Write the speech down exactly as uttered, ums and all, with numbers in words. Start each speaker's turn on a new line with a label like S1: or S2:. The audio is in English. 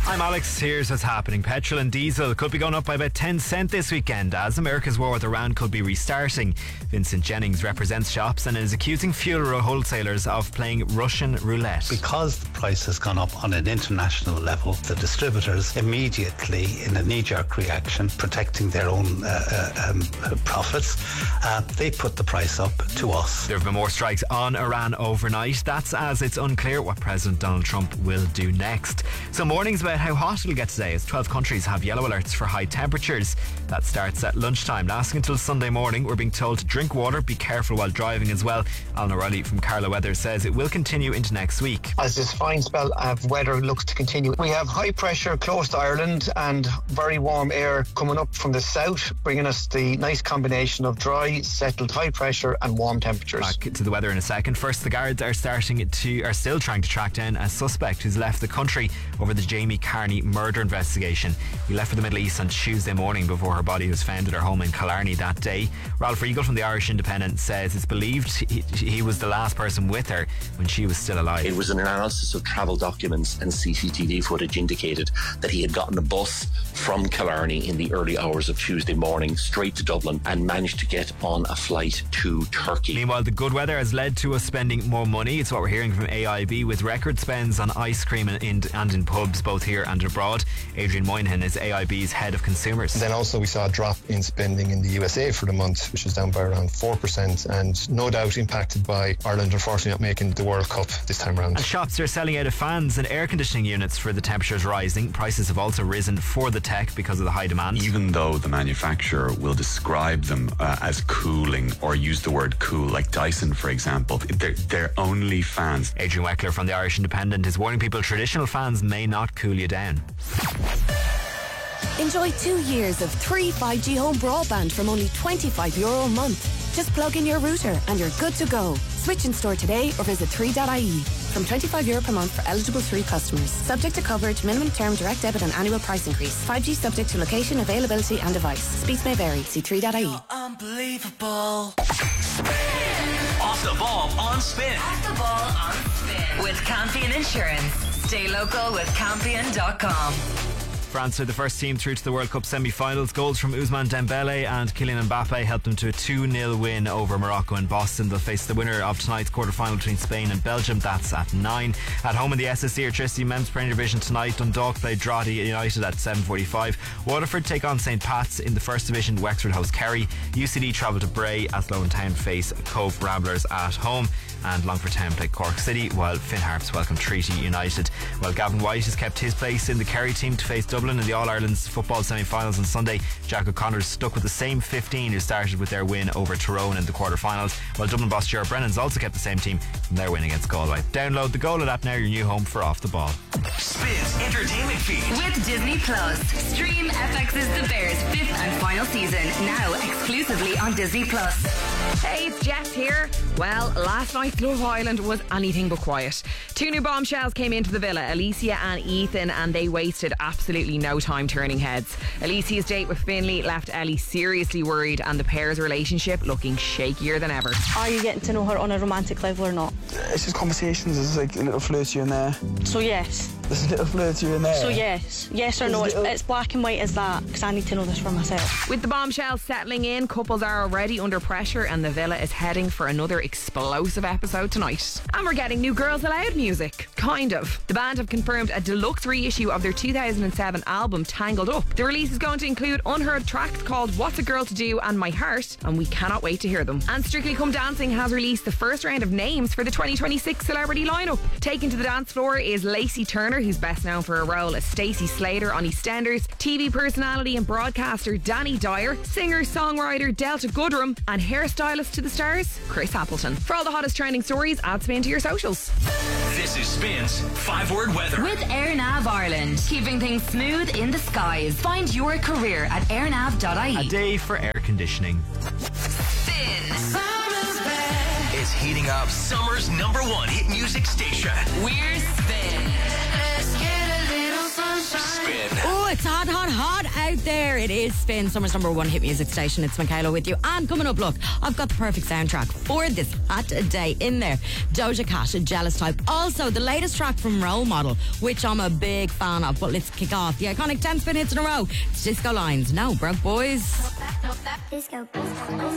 S1: I'm Alex. Here's what's happening. Petrol and diesel could be going up by about ten cent this weekend as America's war with Iran could be restarting. Vincent Jennings represents shops and is accusing fuel wholesalers of playing Russian roulette.
S2: Because the price has gone up on an international level, the distributors immediately, in a knee-jerk reaction, protecting their own uh, uh, um, uh, profits, uh, they put the price up to us.
S1: There have been more strikes on Iran overnight. That's as it's unclear what President Donald Trump will do next. Some warnings about how hot it'll get today as twelve countries have yellow alerts for high temperatures. That starts at lunchtime. Lasting until Sunday morning, we're being told to drink water, be careful while driving as well. Alan O'Reilly from Carlow Weather says it will continue into next week.
S3: As this fine spell of weather looks to continue, we have high pressure close to Ireland and very warm air coming up from the south, bringing us the nice combination of dry, settled high pressure and warm temperatures.
S1: Back to the weather in a second. First, the guards are starting to are still trying to track down a suspect who's left the country over the Jamie Carney murder investigation. He left for the Middle East on Tuesday morning before her body was found at her home in Killarney that day. Ralph Regal from the Irish Independent says it's believed he, he was the last person with her when she was still alive.
S4: It was an analysis of travel documents and C C T V footage indicated that he had gotten a bus from Killarney in the early hours of Tuesday morning straight to Dublin and managed to get on a flight to Turkey.
S1: Meanwhile, the good weather has led to us spending more money. It's what we're hearing from A I B, with record spends on ice cream and in, and in pubs both here and abroad. Adrian Moynihan is A I B's head of consumers.
S5: And then also we saw a drop in spending in the U S A for the month, which was down by around four percent, and no doubt impacted by Ireland unfortunately not making the World Cup this time around.
S1: And shops are selling out of fans and air conditioning units for the temperatures rising. Prices have also risen for the tech because of the high demand.
S6: Even though the manufacturer will describe them uh, as cooling or use the word cool, like Dyson for example, they're, they're only fans.
S1: Adrian Weckler from the Irish Independent is warning people traditional fans may not cool you down.
S7: Enjoy two years of three five G home broadband from only twenty-five euro a month. Just plug in your router and you're good to go. Switch in store today or visit three dot I E. From twenty-five euro per month for eligible three customers. Subject to coverage, minimum term, direct debit and annual price increase. five G subject to location, availability and device. Speeds may vary. See three dot I E.
S8: Unbelievable. Off the ball on Spin.
S9: Off the ball on Spin. With Campion Insurance. Stay local with Campion dot com.
S1: France are the first team through to the World Cup semi-finals. Goals from Ousmane Dembele and Kylian Mbappe helped them to a two nil win over Morocco in Boston. They'll face the winner of tonight's quarter-final between Spain and Belgium. That's at nine. At home in the S S C Electricity Men's Premier Division tonight, Dundalk play Drogheda United at seven forty-five. Waterford take on St Pat's in the First Division. Wexford host Kerry. U C D travel to Bray. Athlone Town face Cove Ramblers at home. And Longford Town play Cork City, while Finn Harps welcome Treaty United. Well, Gavin White has kept his place in the Kerry team to face Dublin in the All-Ireland's football semi-finals on Sunday. Jack O'Connor is stuck with the same fifteen who started with their win over Tyrone in the quarter-finals, while Dublin boss Gerard Brennan's also kept the same team in their win against Galway. Download the Goal app now, your new home for Off the Ball.
S8: Spins entertainment feed
S9: with Disney Plus. Stream F X's The Bears fifth and final season now exclusively on Disney Plus.
S10: Hey, it's Jess here. Well, last night's Love Island was anything but quiet. Two new bombshells came into the villa, Alicia and Ethan, and they wasted absolutely no time turning heads. Alicia's date with Finlay left Ellie seriously worried, and the pair's relationship looking shakier than ever.
S11: Are you getting to know her on a romantic level or not?
S12: It's just conversations, it's like a little flirt here and there.
S11: So yes.
S12: There's a little flirt here and there.
S11: So yes. Yes or
S12: There's
S11: no, it's,
S12: little...
S11: it's black and white as that, because I need to know this for myself.
S10: With the bombshells settling in, couples are already under pressure, and the villa is heading for another explosive episode tonight. And we're getting new Girls Aloud music. Kind of. The band have confirmed a deluxe reissue of their two thousand seven album Tangled Up. The release is going to include unheard tracks called What's a Girl to Do and My Heart, and we cannot wait to hear them. And Strictly Come Dancing has released the first round of names for the twenty twenty-six celebrity lineup. Taken to the dance floor is Lacey Turner, who's best known for her role as Stacey Slater on EastEnders, T V personality and broadcaster Danny Dyer, singer-songwriter Delta Goodrum, and hairstylist to the stars Chris Appleton. For all the hottest trending stories, add Spin to your socials.
S8: This is Spin's five-word weather.
S9: With AirNav Ireland, keeping things smooth in the skies. Find your career at airnav dot I E.
S1: A day for air conditioning.
S8: Spin. Summer's back. It's heating up summer's number one hit music station.
S9: We're Spin.
S8: Spin.
S13: Oh, it's hot, hot, hot out out there. It is Spin, Summer's number one hit music station. It's Michaela with you. And coming up, look, I've got the perfect soundtrack for this hot day in there. Doja Cat, a Jealous Type. Also, the latest track from Role Model, which I'm a big fan of. But let's kick off the iconic ten spin hits in a row. It's Disco Lines. No, broke boys.
S14: Disco.